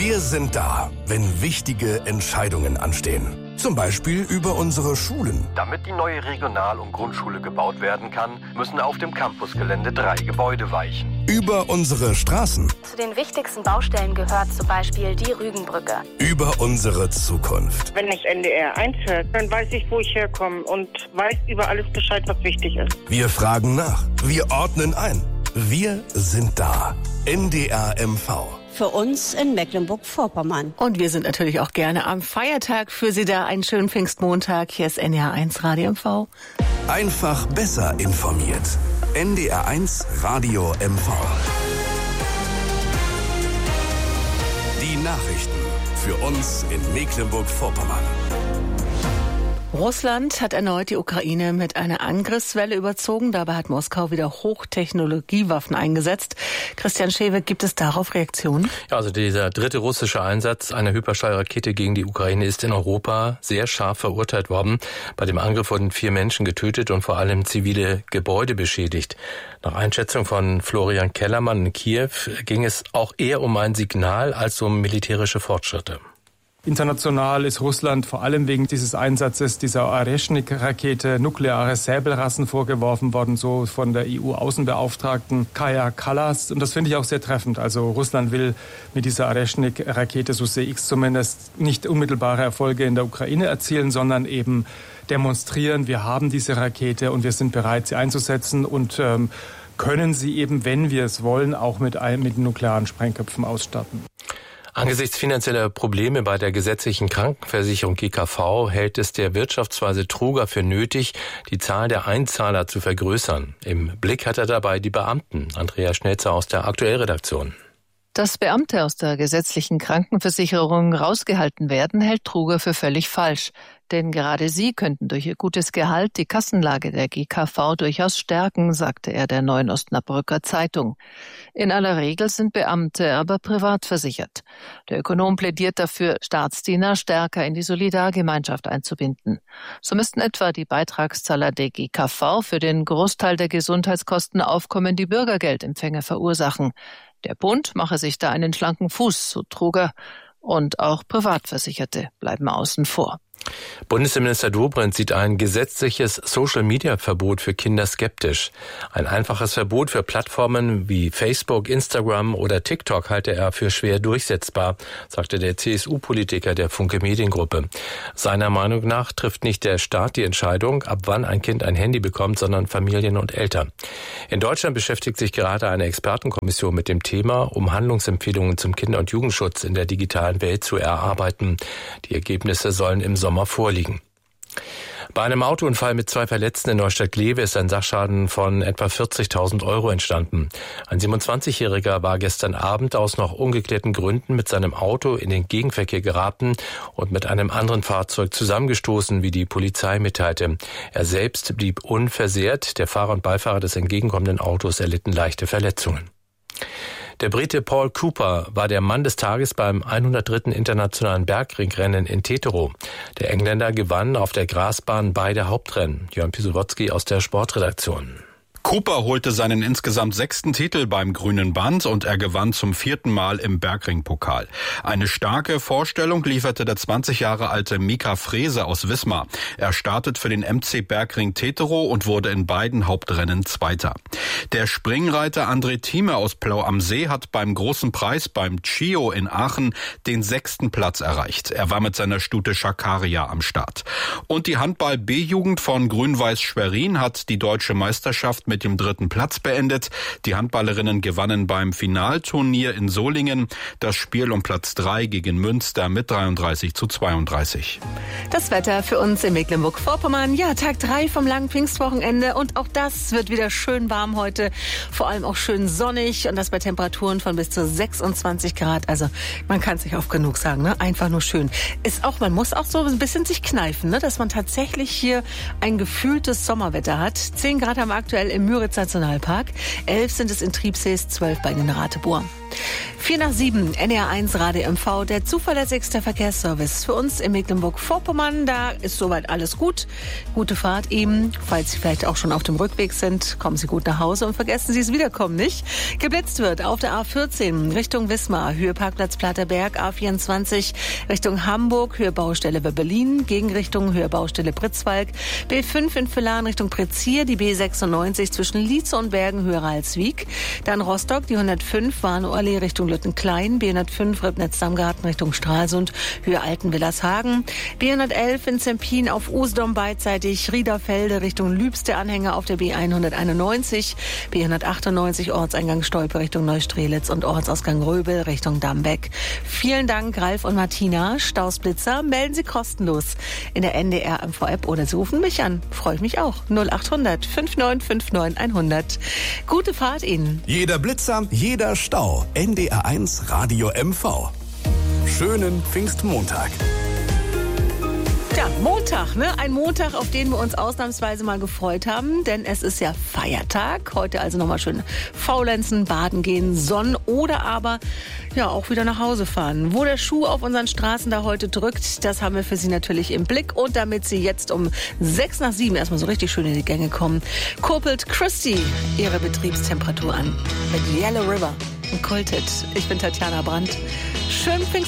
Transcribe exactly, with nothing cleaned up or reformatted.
Wir sind da, wenn wichtige Entscheidungen anstehen. Zum Beispiel über unsere Schulen. Damit die neue Regional- und Grundschule gebaut werden kann, müssen auf dem Campusgelände drei Gebäude weichen. Über unsere Straßen. Zu den wichtigsten Baustellen gehört zum Beispiel die Rügenbrücke. Über unsere Zukunft. Wenn ich N D R eins höre, dann weiß ich, wo ich herkomme und weiß über alles Bescheid, was wichtig ist. Wir fragen nach. Wir ordnen ein. Wir sind da. N D R M V. Für uns in Mecklenburg-Vorpommern. Und wir sind natürlich auch gerne am Feiertag für Sie da. Einen schönen Pfingstmontag. Hier ist N D R eins Radio M V. Einfach besser informiert. N D R eins Radio M V. Die Nachrichten für uns in Mecklenburg-Vorpommern. Russland hat erneut die Ukraine mit einer Angriffswelle überzogen. Dabei hat Moskau wieder Hochtechnologiewaffen eingesetzt. Christian Schewe, gibt es darauf Reaktionen? Ja, also dieser dritte russische Einsatz einer Hyperschallrakete gegen die Ukraine ist in Europa sehr scharf verurteilt worden. Bei dem Angriff wurden vier Menschen getötet und vor allem zivile Gebäude beschädigt. Nach Einschätzung von Florian Kellermann in Kiew ging es auch eher um ein Signal als um militärische Fortschritte. International ist Russland vor allem wegen dieses Einsatzes dieser Oreschnik-Rakete nukleare Säbelrassen vorgeworfen worden, so von der E U-Außenbeauftragten Kaja Kallas. Und das finde ich auch sehr treffend. Also Russland will mit dieser Oreschnik-Rakete, so sehe ich es zumindest, nicht unmittelbare Erfolge in der Ukraine erzielen, sondern eben demonstrieren, wir haben diese Rakete und wir sind bereit, sie einzusetzen und ähm, können sie eben, wenn wir es wollen, auch mit, mit nuklearen Sprengköpfen ausstatten. Angesichts finanzieller Probleme bei der gesetzlichen Krankenversicherung G K V hält es der Wirtschaftsweise Truger für nötig, die Zahl der Einzahler zu vergrößern. Im Blick hat er dabei die Beamten. Andrea Schnelzer aus der Aktuellredaktion. Dass Beamte aus der gesetzlichen Krankenversicherung rausgehalten werden, hält Truger für völlig falsch. Denn gerade sie könnten durch ihr gutes Gehalt die Kassenlage der G K V durchaus stärken, sagte er der Neuen Osnabrücker Zeitung. In aller Regel sind Beamte aber privat versichert. Der Ökonom plädiert dafür, Staatsdiener stärker in die Solidargemeinschaft einzubinden. So müssten etwa die Beitragszahler der G K V für den Großteil der Gesundheitskosten aufkommen, die Bürgergeldempfänger verursachen. Der Bund mache sich da einen schlanken Fuß, so Truger, und auch Privatversicherte bleiben außen vor. Bundesinnenminister Dobrindt sieht ein gesetzliches Social-Media-Verbot für Kinder skeptisch. Ein einfaches Verbot für Plattformen wie Facebook, Instagram oder TikTok halte er für schwer durchsetzbar, sagte der C S U-Politiker der Funke Mediengruppe. Seiner Meinung nach trifft nicht der Staat die Entscheidung, ab wann ein Kind ein Handy bekommt, sondern Familien und Eltern. In Deutschland beschäftigt sich gerade eine Expertenkommission mit dem Thema, um Handlungsempfehlungen zum Kinder- und Jugendschutz in der digitalen Welt zu erarbeiten. Die Ergebnisse sollen im Sommer vorliegen. Bei einem Autounfall mit zwei Verletzten in Neustadt-Glewe ist ein Sachschaden von etwa vierzigtausend Euro entstanden. Ein siebenundzwanzigjähriger war gestern Abend aus noch ungeklärten Gründen mit seinem Auto in den Gegenverkehr geraten und mit einem anderen Fahrzeug zusammengestoßen, wie die Polizei mitteilte. Er selbst blieb unversehrt. Der Fahrer und Beifahrer des entgegenkommenden Autos erlitten leichte Verletzungen. Der Brite Paul Cooper war der Mann des Tages beim hundertdritten Internationalen Bergringrennen in Teterow. Der Engländer gewann auf der Grasbahn beide Hauptrennen. Jörn Pisowotzki aus der Sportredaktion. Cooper holte seinen insgesamt sechsten Titel beim Grünen Band und er gewann zum vierten Mal im Bergringpokal. Eine starke Vorstellung lieferte der zwanzig Jahre alte Mika Frese aus Wismar. Er startet für den M C Bergring Teterow und wurde in beiden Hauptrennen Zweiter. Der Springreiter André Thieme aus Plau am See hat beim Großen Preis beim Chio in Aachen den sechsten Platz erreicht. Er war mit seiner Stute Schakaria am Start. Und die Handball-B-Jugend von Grün-Weiß Schwerin hat die deutsche Meisterschaft mit mit dem dritten Platz beendet. Die Handballerinnen gewannen beim Finalturnier in Solingen das Spiel um Platz drei gegen Münster mit dreiunddreißig zu zweiunddreißig. Das Wetter für uns in Mecklenburg-Vorpommern. Ja, Tag drei vom langen Pfingstwochenende und auch das wird wieder schön warm heute. Vor allem auch schön sonnig und das bei Temperaturen von bis zu sechsundzwanzig Grad. Also man kann es nicht oft genug sagen, ne? Einfach nur schön. Ist auch, man muss auch so ein bisschen sich kneifen, ne? Dass man tatsächlich hier ein gefühltes Sommerwetter hat. zehn Grad haben wir aktuell im Müritz Nationalpark, elf sind es in Triebsees, zwölf bei den Ratebohr. Vier nach sieben, N D R eins Radio M V, der zuverlässigste Verkehrsservice für uns in Mecklenburg-Vorpommern. Da ist soweit alles gut. Gute Fahrt eben. Falls Sie vielleicht auch schon auf dem Rückweg sind, kommen Sie gut nach Hause und vergessen Sie es Wiederkommen nicht. Geblitzt wird auf der A vierzehn Richtung Wismar, Höhe Parkplatz Platterberg, A vierundzwanzig Richtung Hamburg, Höhe Baustelle bei Berlin, Gegenrichtung Höhe Baustelle Pritzwalk, B fünf in Villaren Richtung Prezier, die B sechsundneunzig zwischen Lietze und Bergen, Höhe Ralswiek, dann Rostock, die hundertfünf Warnow-Allee Richtung Lüttenklein, B hundertfünf Ribnitz-Damgarten Richtung Stralsund, Höhe Altenwillershagen, B hundertelf in Zempin auf Usedom beidseitig, Riederfelde Richtung Lübs, der Anhänger auf der B hunderteinundneunzig, B hundertachtundneunzig Ortseingang Stolpe Richtung Neustrelitz und Ortsausgang Röbel Richtung Dambeck. Vielen Dank, Ralf und Martina. Stausblitzer melden Sie kostenlos in der N D R M V-App oder Sie rufen mich an. Freue ich mich auch. null achthundert fünfundneunzig neunundfünfzig hundert. Gute Fahrt Ihnen. Jeder Blitzer, jeder Stau. N D R eins Radio M V. Schönen Pfingstmontag. Ja, Montag, ne? Ein Montag, auf den wir uns ausnahmsweise mal gefreut haben, denn es ist ja Feiertag. Heute also nochmal schön faulenzen, baden gehen, sonnen oder aber ja auch wieder nach Hause fahren. Wo der Schuh auf unseren Straßen da heute drückt, das haben wir für Sie natürlich im Blick. Und damit Sie jetzt um sechs nach sieben erstmal so richtig schön in die Gänge kommen, kurbelt Christy ihre Betriebstemperatur an mit Yellow River und Kultet. Ich bin Tatjana Brandt. Schönen Pfingst